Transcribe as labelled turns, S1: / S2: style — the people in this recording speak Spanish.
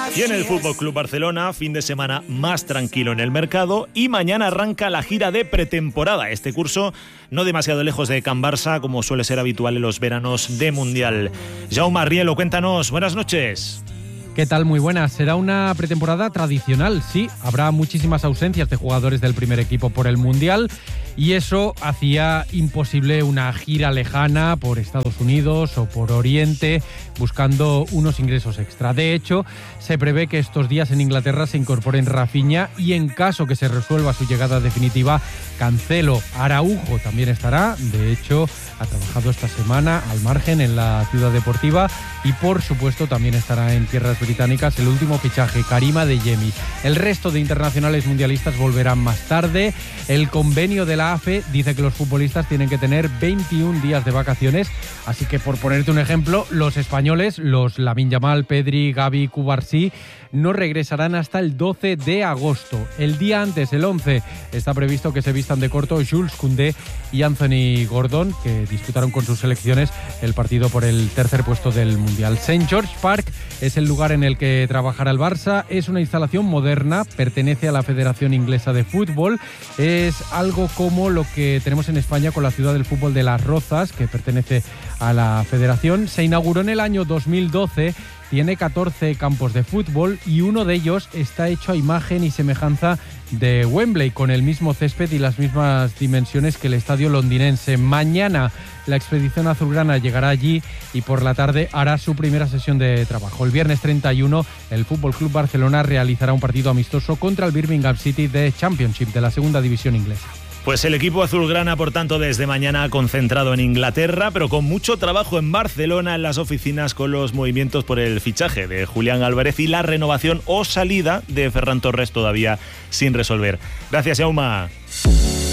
S1: Y en el Fútbol Club Barcelona, fin de semana más tranquilo en el mercado y mañana arranca la gira de pretemporada. Este curso no demasiado lejos de Can Barça, como suele ser habitual en los veranos de Mundial. Jaume Arrielo, cuéntanos. Buenas noches.
S2: ¿Qué tal? Muy buenas. Será una pretemporada tradicional, sí. Habrá muchísimas ausencias de jugadores del primer equipo por el Mundial y eso hacía imposible una gira lejana por Estados Unidos o por Oriente buscando unos ingresos extra. De hecho, se prevé que estos días en Inglaterra se incorporen Rafinha y en caso que se resuelva su llegada definitiva, Cancelo. Araujo también estará. De hecho, ha trabajado esta semana al margen en la Ciudad Deportiva y por supuesto también estará en tierras británicas el último fichaje, Karim Adeyemi. El resto de internacionales mundialistas volverán más tarde. El convenio de la AFE dice que los futbolistas tienen que tener 21 días de vacaciones, así que por ponerte un ejemplo, los españoles, los Lamine Yamal, Pedri, Gavi, Cubarsí, no regresarán hasta el 12 de agosto. El día antes, el 11, está previsto que se vistan de corto Jules Koundé y Anthony Gordon, que disputaron con sus selecciones el partido por el tercer puesto del Mundial. St. George Park es el lugar en el que trabajará el Barça. Es una instalación moderna, pertenece a la Federación Inglesa de Fútbol. Es algo como lo que tenemos en España con la Ciudad del Fútbol de Las Rozas, que pertenece a la Federación. Se inauguró en el año 2012. Tiene 14 campos de fútbol y uno de ellos está hecho a imagen y semejanza de Wembley, con el mismo césped y las mismas dimensiones que el estadio londinense. Mañana la expedición azulgrana llegará allí y por la tarde hará su primera sesión de trabajo. El viernes 31 el Fútbol Club Barcelona realizará un partido amistoso contra el Birmingham City de Championship, de la segunda división inglesa.
S1: Pues el equipo azulgrana, por tanto, desde mañana concentrado en Inglaterra, pero con mucho trabajo en Barcelona, en las oficinas, con los movimientos por el fichaje de Julián Álvarez y la renovación o salida de Ferran Torres todavía sin resolver. Gracias, Jaume.